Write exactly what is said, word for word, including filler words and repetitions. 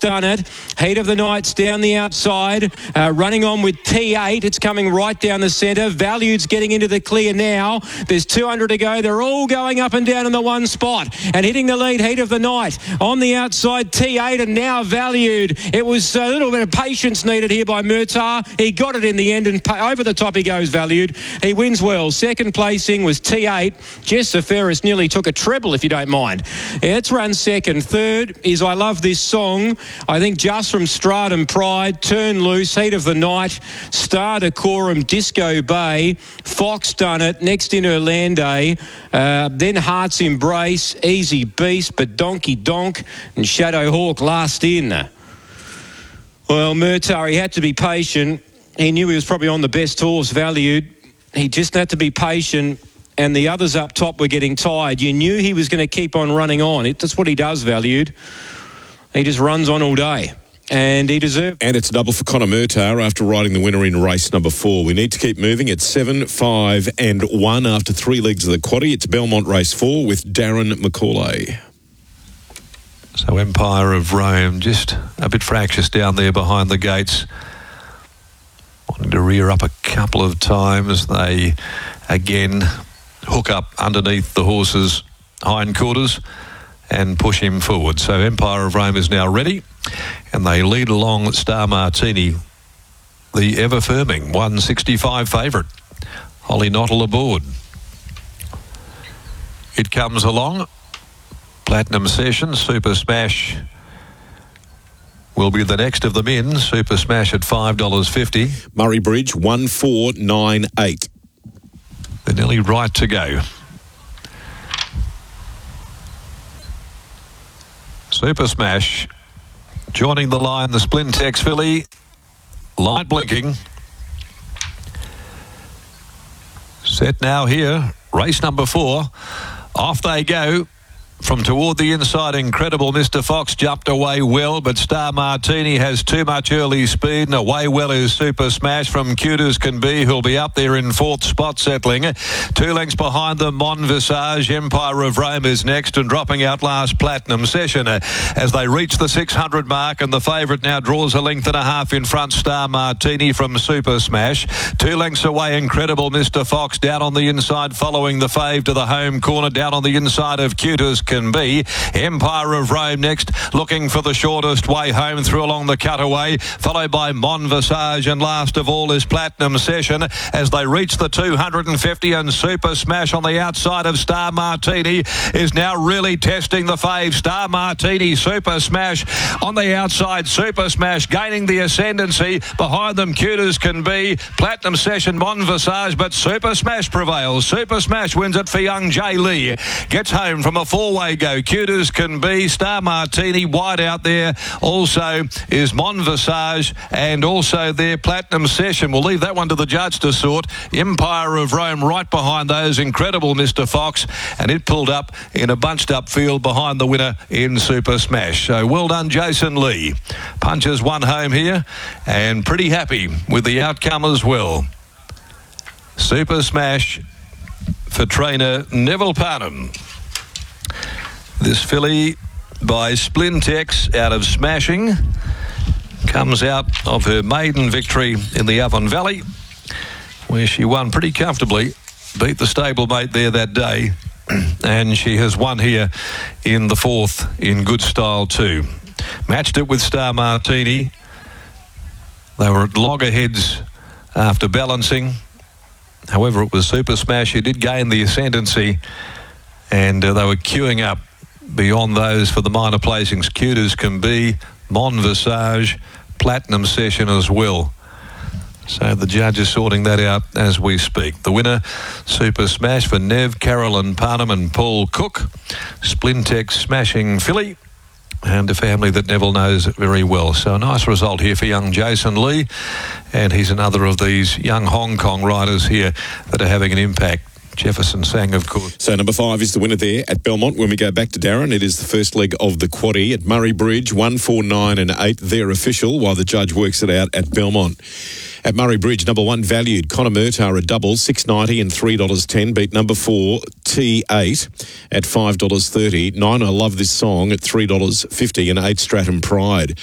Done It. Heat of the Night's down the outside, uh, running on with T eight. It's coming right down the centre. Valued's getting into the clear now. There's two hundred to go. They're all going up and down in the one spot and hitting the lead. Heat of the Night on the outside, T eight, and now Valued. It was a little bit of patience needed here by Murtagh. He got it in the end, and over the top he goes, Valued. He wins well. Second placing was T eight. Jess Ferris nearly took a treble, if you don't mind. Yeah, it's run second. Third is I Love This Song. I think just from Stratum Pride, Turn Loose, Heat of the Night, Star Decorum, Disco Bay, Fox Done It, next in Orlando, uh, then Heart's Embrace, Easy Beast, but Donkey Donk, and Shadow Hawk last in. Well, Murtagh, he had to be patient. He knew he was probably on the best horse, Valued. He just had to be patient, and the others up top were getting tired. You knew he was going to keep on running on. It, that's what he does, Valued. He just runs on all day. And he deserved. And it's a double for Conor Murtagh after riding the winner in race number four. We need to keep moving. It's seven, five and one after three legs of the quaddie. It's Belmont race four with Darren McCauley. So Empire of Rome just a bit fractious down there behind the gates. Wanting to rear up a couple of times. They again hook up underneath the horse's hindquarters and push him forward. So Empire of Rome is now ready, and they lead along Star Martini, the ever firming one sixty-five favourite. Holly Knottle aboard. It comes along. Platinum Session, Super Smash will be the next of them in. Super Smash at five dollars fifty. Murray Bridge one four nine eight. They're nearly right to go. Super Smash joining the line, the Splintex filly, light blinking. Set now here, race number four. Off they go. From toward the inside, Incredible Mister Fox jumped away well, but Star Martini has too much early speed, and away well is Super Smash from Cute As Can Be, who'll be up there in fourth spot settling. Two lengths behind them, Mon Visage. Empire of Rome is next, and dropping out last, Platinum Session. As they reach the six hundred mark, and the favourite now draws a length and a half in front, Star Martini from Super Smash. Two lengths away, Incredible Mister Fox down on the inside, following the fave to the home corner, down on the inside of Cute As Can Be. Empire of Rome next, looking for the shortest way home through along the cutaway, followed by Mon Visage, and last of all is Platinum Session as they reach the two hundred fifty, and Super Smash on the outside of Star Martini is now really testing the fave. Star Martini, Super Smash on the outside, Super Smash gaining the ascendancy, behind them Cute As Can Be, Platinum Session, Mon Visage, but Super Smash prevails. Super Smash wins it for young Jay Lee, gets home from a four-way go. Cute As Can Be, Star Martini wide out there. Also is Mon Visage, and also their Platinum Session. We'll leave that one to the judge to sort. Empire of Rome right behind those. Incredible Mister Fox, and it pulled up in a bunched up field behind the winner in Super Smash. So well done, Jason Lee. Punches one home here, and pretty happy with the outcome as well. Super Smash for trainer Neville Parnham. This filly by Splintex out of Smashing comes out of her maiden victory in the Avon Valley, where she won pretty comfortably, beat the stablemate there that day, and she has won here in the fourth in good style too. Matched it with Star Martini. They were at loggerheads after balancing. However, it was Super Smash who did gain the ascendancy, and uh, they were queuing up beyond those for the minor placings. Cute As Can Be, Mon Visage, Platinum Session as well. So the judge is sorting that out as we speak. The winner, Super Smash for Nev, Carolyn Parnham and Paul Cook. Splintex Smashing filly, and a family that Neville knows very well. So a nice result here for young Jason Lee, and he's another of these young Hong Kong riders here that are having an impact. Jefferson Sang, of course. So number five is the winner there at Belmont. When we go back to Darren, it is the first leg of the quaddie at Murray Bridge, one, four, nine and eight. They're official, while the judge works it out at Belmont. At Murray Bridge, number one, Valued. Conor Murtagh, a double, six ninety and three dollars ten. Beat number four, T eight, at five dollars thirty. Nine, I Love This Song, at three dollars fifty, and eight, Stratum Pride.